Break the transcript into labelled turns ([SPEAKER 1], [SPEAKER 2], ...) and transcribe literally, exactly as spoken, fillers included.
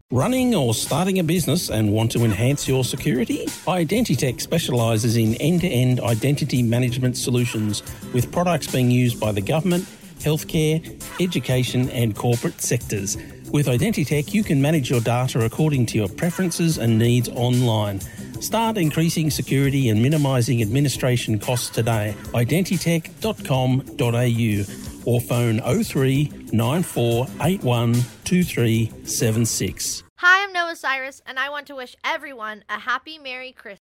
[SPEAKER 1] Running or starting a business and want to enhance your security? Identitech specialises in end-to-end identity management solutions with products being used by the government, healthcare, education and corporate sectors. With Identitech, you can manage your data according to your preferences and needs online. Start increasing security and minimising administration costs today. identitech dot com dot a u or phone oh three nine four eight one two three seven six.
[SPEAKER 2] Hi, I'm Noah Cyrus, and I want to wish everyone a happy Merry Christmas.